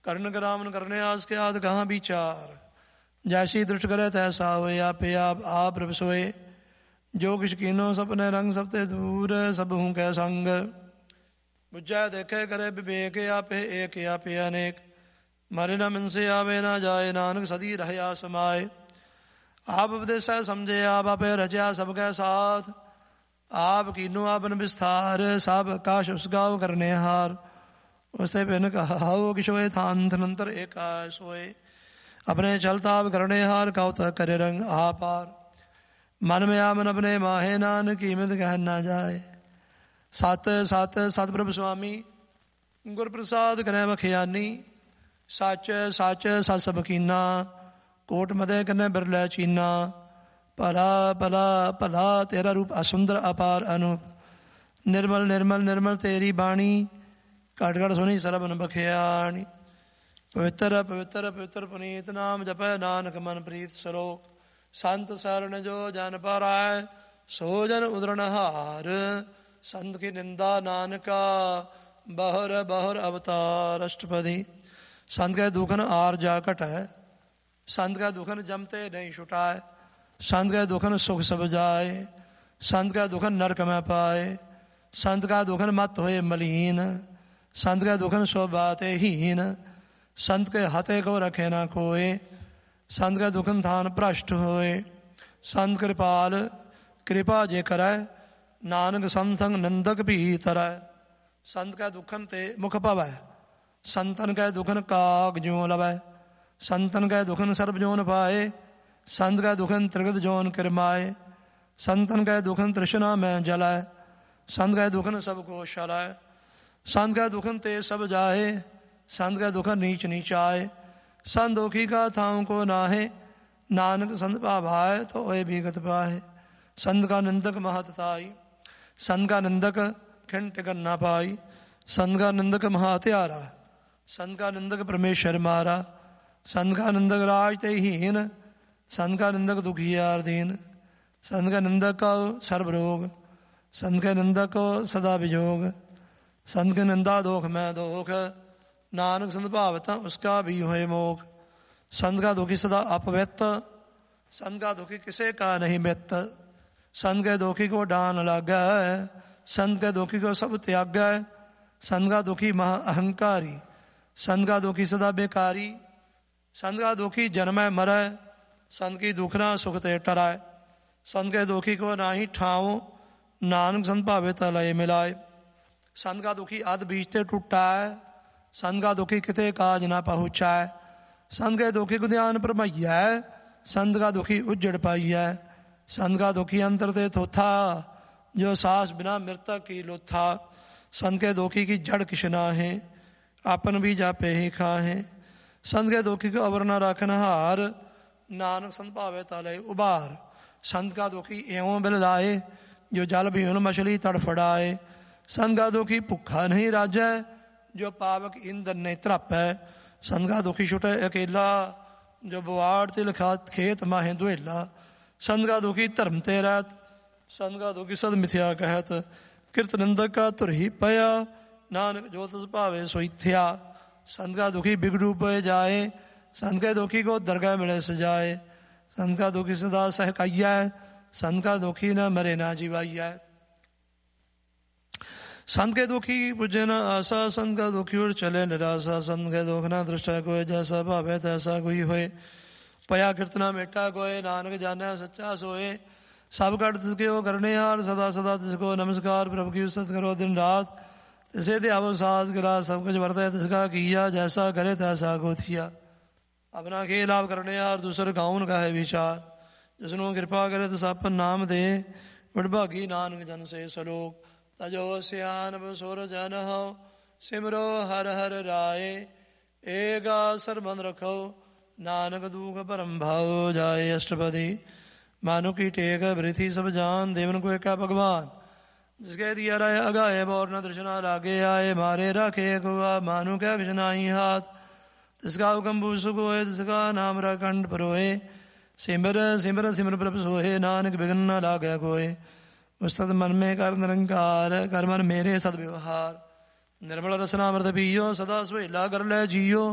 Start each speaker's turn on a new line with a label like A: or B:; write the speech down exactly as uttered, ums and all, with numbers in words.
A: कर्ण करामन करने आस के आद कहाँ विचार। जैसी दृष्ट करे तैसा होए, आपे आप आप रब सोए। जो किछ कीनो सपने रंग, सब ते दूर सब हूँ कै संग। बुझै देखे करे विवेक, आपे एक आपे अनेक। मरे न मन से आवे ना जाए, नानक सदी रहया समाए। आप उपदेश समझे आप आपे रचा सबके साथ। आप कीनो आपन विस्तार, सब काश उस गाँव करने हार। उससे बिन कहाओ किशोए थान थनंतर एक सोए। अपने चलता आप करने हार, कौत करे रंग आपार। मन में आमन अपने माहे, नान कीमत कह ना जाए। सत सत सतप्रभ स्वामी, गुर प्रसाद कने बखियानी। सच सच सत सब कीना, कोट मदे कने बिरलै चीना। भला भला भला तेरा रूप असुंदर अपार अनूप। निर्मल निर्मल निर्मल तेरी बाणी, घट घट सुनी सरबन बखियानी। पवित्र पवित्र पवित्र पुनीत नाम जपै, नानक मन प्रीत सलोक। संत शरण जो जन पाराय, सो जन उदरण हार। संत की निंदा नानका, बहुर बहुर अवतार अष्टपदी। संत के दुखन आर जा घटाए, संत का दुखन जमते नहीं छुटाए। संत का दुखन सुख सब जाए, संत का दुखन नरक में पाए। संत का दुखन मत होए मलीन, संत का दुखन सो बाते हीन। संत के हते को रखे ना कोय, संत का दुखन थान भ्रष्ट होए। संत कृपाल कृपा जे करे, नानक संत संग नंदक भी तरय। संत का दुखन ते मुख पवै, संतन का दुखन काग ज्यों लवै। संतन का दुखन सर्ब जोन पाए, संत का दुखन त्रिगत जोन किरमाए। संतन का दुखन तृष्णा में जलाए, संत का दुखन सबको शराय। संत का दुखन ते सब जाए, संत का दुखन नीच नीच आए। संत दुखी का थाम को नाहे, नानक संत पाभाए तो ओए भी गत पाए। संत का निंदक महतताई, संत का निंदक खिन टिकन ना पाई। संत का निंदक महात्यारा, संत का निंदक परमेश्वर मारा। संत का निंदक राज ते हीन, संत का निंदक दुखियार दीन। संत का निंदक को सर्व रोग, संत के निंदक को सदा विजोग। संत के निंदा दोख में दोख, नानक संत भावता उसका भी होए मोख। संत का दुखी सदा अपवित, संत का दुखी किसे का नहीं बित। संत के दुखी को डान लागा है, संत के दुखी को सब त्यागा है। संत का दुखी महा अहंकारी, संत का दुखी सदा बेकारी। संत का दुखी जन्म मरै, संत की दुखना सुख ते टराए। संत के दुखी को नाही ठाओ, नानक संत भावे तलय मिलाए। संत का दुखी अध बीजते टूटा है, संत का दुखी किते काज ना पहुँचा है। संत के दुखी को ध्यान परमैया है, संत का दुखी उज्जड़ पाइया है। संत का दुखी अंतर ते थोथा, जो सास बिना मृतक की लोथा। संत के दुखी की जड़ किशना है, आपन भी जापे ही खाहे। संत के दुखी को अवर न राखन हार, नानक संत भावे तलय उबार। संत का दुखी एवं बिल लाए, जो जल भी उन मछली तड़फड़ाए। संत का दुखी भुखा नहीं राजै, जो पावक इंद्र ने त्रप है। संत का दुखी छुटे अकेला, जो बुआड़ तिल खात खेत माहे दुएला। संत का दुखी धर्म ते रहत, संत का दुखी सद मिथ्या कहत। कृत निंदक का तुर ही पया, नानक जो तस भावे सोई थया। संत का दुखी बिगड़ू पे जाए, संत के दुखी को दरगाह मिले सजाए। संत का दुखी सदा सहकाइया है, संत का दुखी न मरे ना जीवाइया है। संत के दुखी बुझे न आशा, संत का दुखी और चले निराशा। संत के दुख न दृष्टा कोय, जैसा भावे तैसा कोई होए। पया कीर्तना मेटा कोय, नानक जाने सच्चा सोए। सब कट तिसके हो करने हार, सदा सदा तिसको नमस्कार। प्रभु की उस्तत करो दिन रात, तिसे दे आवो साथ गिरा। सब कुछ वर्ते तिसका किया, जैसा करे तैसा को थिया। अपना के लाभ करने हार, दूसर गाउन का है विचार। जिसनो कृपा करे तो अपन नाम दे, बड़भागी नानक जन से सलोक। तजो सियान बसुर जन हो, सिमरो हर हर राय। एगा सरबंद रखो, नानक दुख परम भाव जाए। अष्टपदी मानो की टेक वृथि सब जान, देवन को एका भगवान। जिसके दिया रहे अगाए, और न दृष्णा लागे आए। मारे रखे कुआ, मानो क्या कृष्णाई हाथ। तिसका हुक्म भूसुक होए, तिसका नाम रखंड परोए। सिमर सिमर सिमर प्रभु सोहे, नानक बिघन न लागे कोय। उस्तत मन में कर निरंकार, कर मन मेरे सद व्यवहार। निर्मल रसनामृत पियो, सदा सुहेला कर ले जियो।